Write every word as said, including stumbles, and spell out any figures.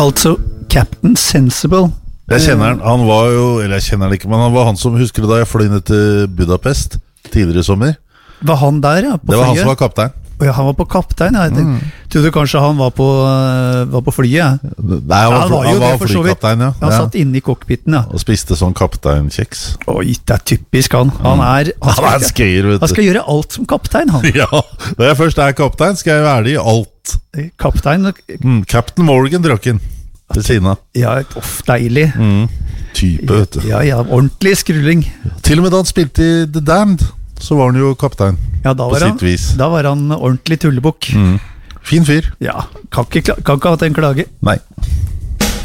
Altså Captain Sensible. Jeg kjenner han, han var jo, eller jeg kjenner han ikke, men han var han som, husker du da jeg fløy ned til Budapest tidligere i sommer? Var han der, ja? På det var flyet? Han som var kaptein. Oh, ja, han var på kaptein, jeg mm. trodde kanskje han var på, uh, var på flyet. Nei, han var, ja, han var, han var flykaptein, ja. Han ja. satt inne i cockpiten, ja. Og spiste sånn kapteinkjeks. Oi, det er typisk han. Han er, han han er en skreier, vet du. Han skal gjøre alt som kaptein, han. Ja, når jeg først er kaptein, skal jeg være det i alt. Kaptein. Mm, Captain Morgan drakken til siden av. Ja, off, deilig. Mm, type, vet du. Ja, ja, ordentlig skrulling. Til og med da han spilte i The Damned, så var han jo kaptein. Ja, da var, han, da var han ordentlig tullebukk. Mm. Fin fyr. Ja, kan ikke, kan ikke ha hatt en klage. Nei.